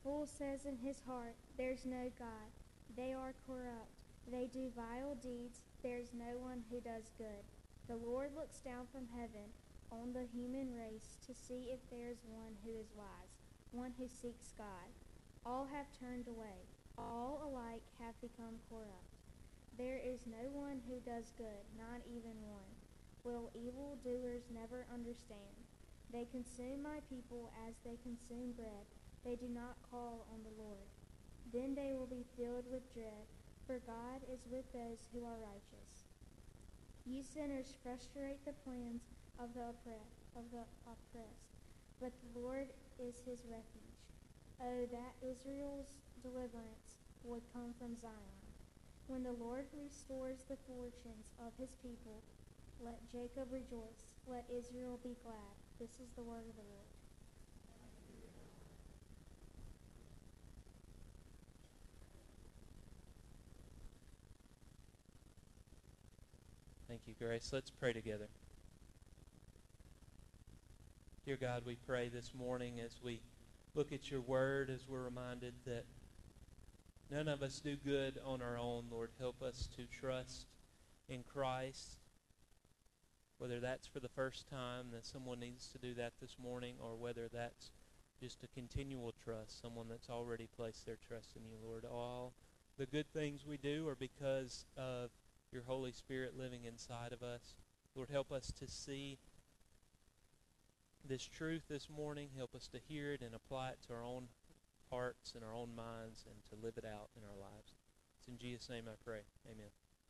fool says in his heart, "There's no God." They are corrupt. They do vile deeds. There's no one who does good. The Lord looks down from heaven on the human race to see if there is one who is wise, one who seeks God. All have turned away. All alike have become corrupt. There is no one who does good, not even one. Will evildoers never understand? They consume my people as they consume bread. They do not call on the Lord. Then they will be filled with dread, for God is with those who are righteous. You sinners frustrate the plans of the oppressed, but the Lord is his refuge. Oh, that Israel's deliverance would come from Zion. When the Lord restores the fortunes of his people, let Jacob rejoice, let Israel be glad. This is the word of the Lord. Thank you, Grace. Let's pray together. Dear God, we pray this morning as we look at your word, as we're reminded that none of us do good on our own. Lord, help us to trust in Christ, whether that's for the first time that someone needs to do that this morning, or whether that's just a continual trust, someone that's already placed their trust in you, Lord. All the good things we do are because of your Holy Spirit living inside of us. Lord, help us to see this truth this morning. Help us to hear it and apply it to our own hearts and our own minds and to live it out in our lives. It's in Jesus' name I pray. Amen.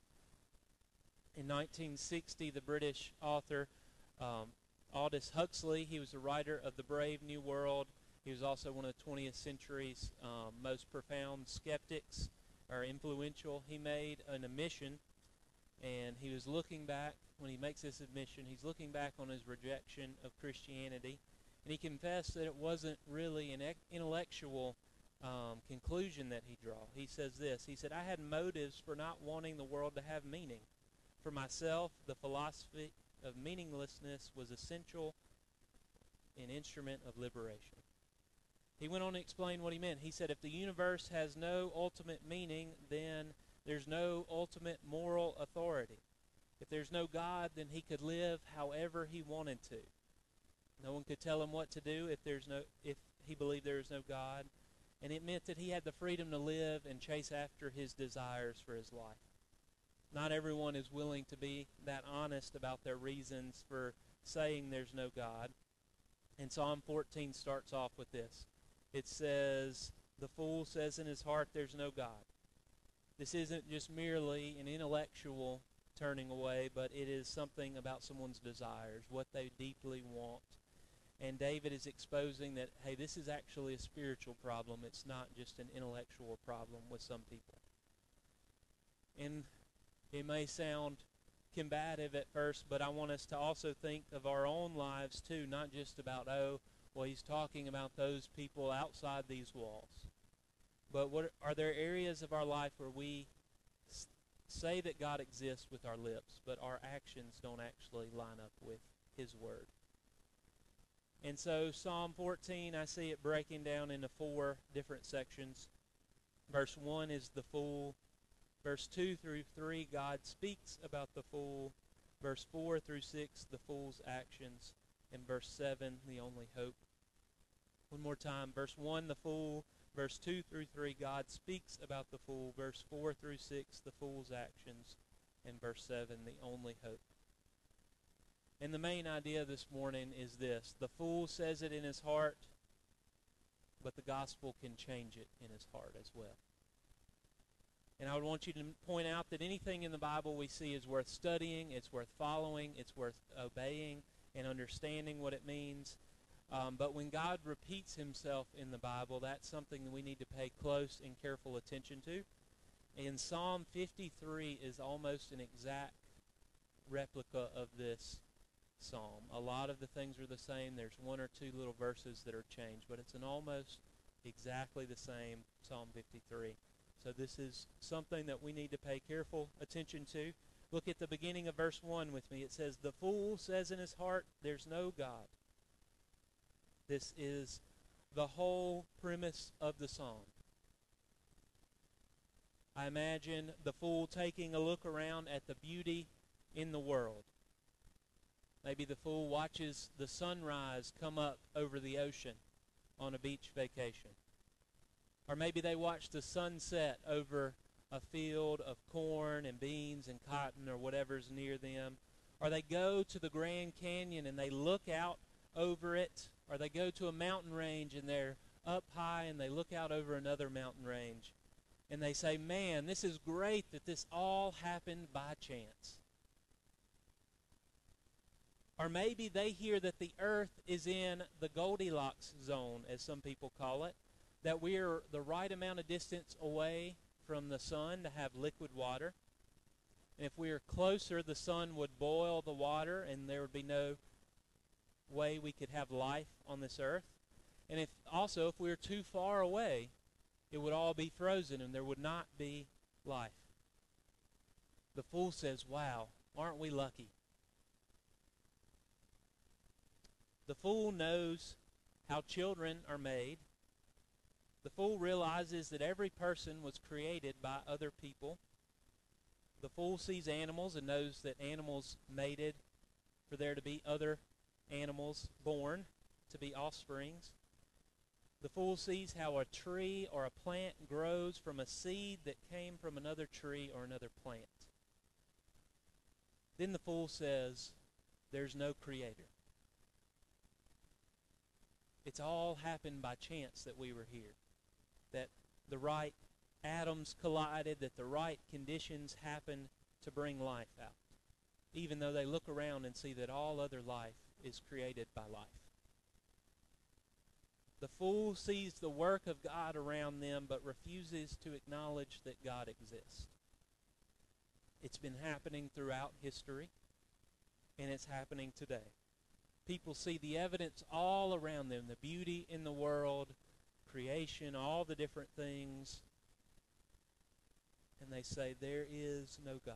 In 1960, the British author Aldous Huxley, he was a writer of The Brave New World. He was also one of the 20th century's most profound skeptics, or influential. He made an admission, and he was looking back, when he makes this admission, he's looking back on his rejection of Christianity, and he confessed that it wasn't really an intellectual conclusion that he drew. He says this, he said, "I had motives for not wanting the world to have meaning. For myself, the philosophy of meaninglessness was essential, an instrument of liberation." He went on to explain what he meant. He said, if the universe has no ultimate meaning, then there's no ultimate moral authority. If there's no God, then he could live however he wanted to. No one could tell him what to do if he believed there is no God. And it meant that he had the freedom to live and chase after his desires for his life. Not everyone is willing to be that honest about their reasons for saying there's no God. And Psalm 14 starts off with this. It says, "The fool says in his heart, there's no God." This isn't just merely an intellectual turning away, but it is something about someone's desires, what they deeply want. And David is exposing that, hey, this is actually a spiritual problem. It's not just an intellectual problem with some people. And it may sound combative at first, but I want us to also think of our own lives too, not just about, he's talking about those people outside these walls. But are there areas of our life where we say that God exists with our lips, but our actions don't actually line up with his word? And so Psalm 14, I see it breaking down into 4 different sections. Verse 1 is the fool. Verse 2 through 3, God speaks about the fool. Verse 4 through 6, the fool's actions. And verse 7, the only hope. One more time. Verse 1, the fool. Verse 2 through 3, God speaks about the fool. Verse 4 through 6, the fool's actions. And verse 7, the only hope. And the main idea this morning is this. The fool says it in his heart, but the gospel can change it in his heart as well. And I would want you to point out that anything in the Bible we see is worth studying, it's worth following, it's worth obeying and understanding what it means. But when God repeats himself in the Bible, that's something that we need to pay close and careful attention to. And Psalm 53 is almost an exact replica of this psalm. A lot of the things are the same. There's 1 or 2 little verses that are changed, but it's an almost exactly the same Psalm 53. So this is something that we need to pay careful attention to. Look at the beginning of verse 1 with me. It says, "The fool says in his heart, there's no God." This is the whole premise of the song. I imagine the fool taking a look around at the beauty in the world. Maybe the fool watches the sunrise come up over the ocean on a beach vacation. Or maybe they watch the sunset over a field of corn and beans and cotton or whatever's near them. Or they go to the Grand Canyon and they look out over it. Or they go to a mountain range and they're up high and they look out over another mountain range. And they say, man, this is great that this all happened by chance. Or maybe they hear that the earth is in the Goldilocks zone, as some people call it, that we're the right amount of distance away from the sun to have liquid water. And if we were closer, the sun would boil the water and there would be no way we could have life on this earth. And if we were too far away, it would all be frozen and there would not be life. The fool says, wow, aren't we lucky? The fool knows how children are made. The fool realizes that every person was created by other people. The fool sees animals and knows that animals mated for there to be other animals born, to be offsprings. The fool sees how a tree or a plant grows from a seed that came from another tree or another plant. Then the fool says, there's no creator. It's all happened by chance that we were here. That the right atoms collided, that the right conditions happened to bring life out. Even though they look around and see that all other life is created by life. The fool sees the work of God around them but refuses to acknowledge that God exists. It's been happening throughout history, and it's happening today. People see the evidence all around them, the beauty in the world, creation, all the different things, and they say, there is no God.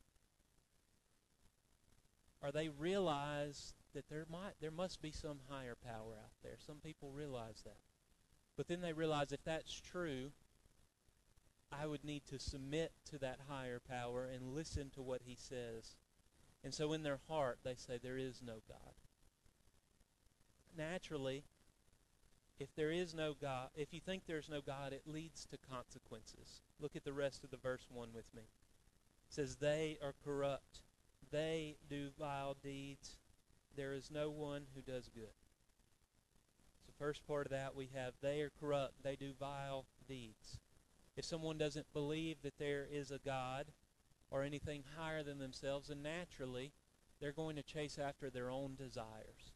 Or they realize that there must be some higher power out there. Some people realize that. But then they realize if that's true, I would need to submit to that higher power and listen to what he says. And so in their heart, they say, there is no God. Naturally, if there is no God, if you think there's no God, it leads to consequences. Look at the rest of the verse 1 with me. It says, they are corrupt. They do vile deeds. There is no one who does good. So first part of that we have, they are corrupt. They do vile deeds. If someone doesn't believe that there is a God or anything higher than themselves, then naturally they're going to chase after their own desires.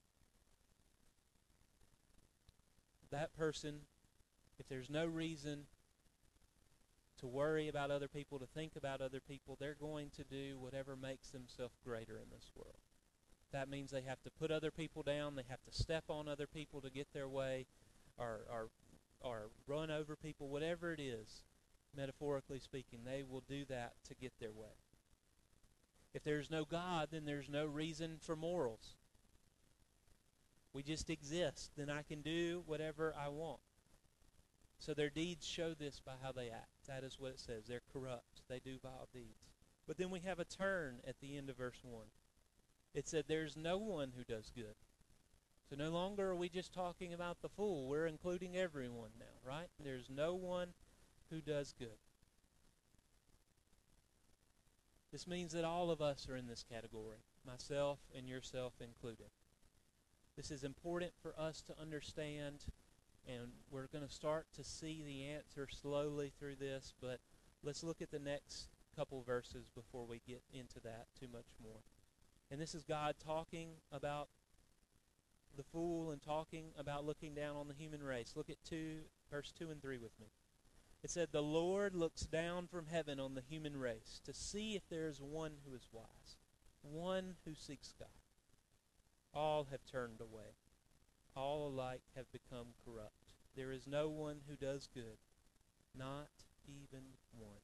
That person, if there's no reason to worry about other people, to think about other people, they're going to do whatever makes themselves greater in this world. That means they have to put other people down, they have to step on other people to get their way, or run over people, whatever it is, metaphorically speaking, they will do that to get their way. If there's no God, then there's no reason for morals. We just exist, then I can do whatever I want. So their deeds show this by how they act. That is what it says. They're corrupt. They do vile deeds. But then we have a turn at the end of verse 1. It said, there's no one who does good. So no longer are we just talking about the fool. We're including everyone now, right? There's no one who does good. This means that all of us are in this category, myself and yourself included. This is important for us to understand, and we're going to start to see the answer slowly through this, but let's look at the next couple verses before we get into that too much more. And this is God talking about the fool and talking about looking down on the human race. Look at verse 2 and 3 with me. It said, the Lord looks down from heaven on the human race to see if there is one who is wise, one who seeks God. All have turned away. All alike have become corrupt. There is no one who does good, not even one.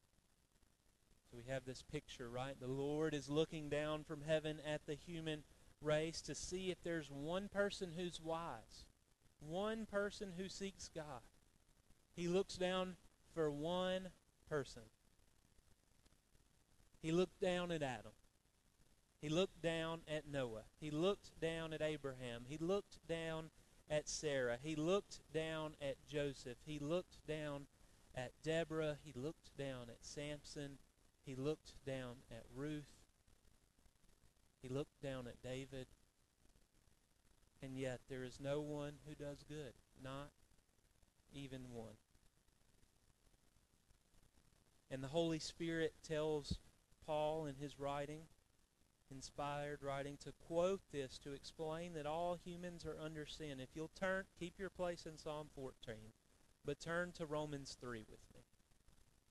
So we have this picture, right? The Lord is looking down from heaven at the human race to see if there's one person who's wise, one person who seeks God. He looks down for one person. He looked down at Adam. He looked down at Noah. He looked down at Abraham. He looked down at Sarah. He looked down at Joseph. He looked down at Deborah. He looked down at Samson. He looked down at Ruth. He looked down at David. And yet there is no one who does good, not even one. And the Holy Spirit tells Paul in his writing, inspired writing, to quote this to explain that all humans are under sin. If you'll keep your place in Psalm 14, but turn to Romans 3 with me.